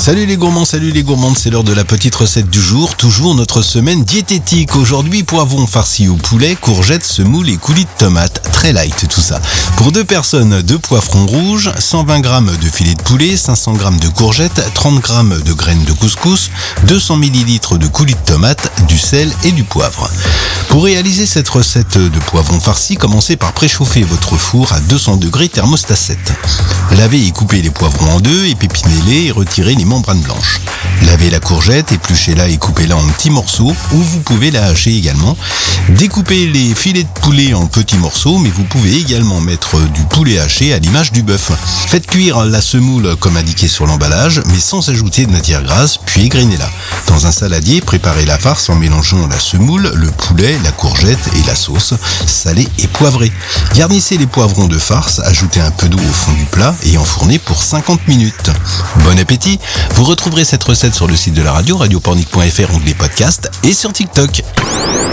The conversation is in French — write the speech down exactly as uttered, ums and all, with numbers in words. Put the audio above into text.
Salut les gourmands, salut les gourmandes, c'est l'heure de la petite recette du jour, toujours notre semaine diététique. Aujourd'hui, poivrons farcis au poulet, courgettes, semoule et coulis de tomates. Très light tout ça. Pour deux personnes, deux poivrons rouges, cent vingt grammes de filet de poulet, cinq cents grammes de courgettes, trente grammes de graines de couscous, deux cents millilitres de coulis de tomates, du sel et du poivre. Pour réaliser cette recette de poivrons farcis, commencez par préchauffer votre four à deux cents degrés thermostat sept. Lavez et coupez les poivrons en deux, épépinez-les et retirez les membranes blanches. Lavez la courgette, épluchez-la et coupez-la en petits morceaux, ou vous pouvez la hacher également. Découpez les filets de poulet en petits morceaux, mais vous pouvez également mettre du poulet haché à l'image du bœuf. Faites cuire la semoule comme indiqué sur l'emballage, mais sans ajouter de matière grasse, puis égrenez-la. Dans un saladier, préparez la farce en mélangeant la semoule, le poulet, la courgette et la sauce, salée et poivrée. Garnissez les poivrons de farce, ajoutez un peu d'eau au fond du plat et enfournez pour cinquante minutes. Bon appétit! Vous retrouverez cette recette sur le site de la radio, radiopornic point f r, onglet podcast, et sur TikTok.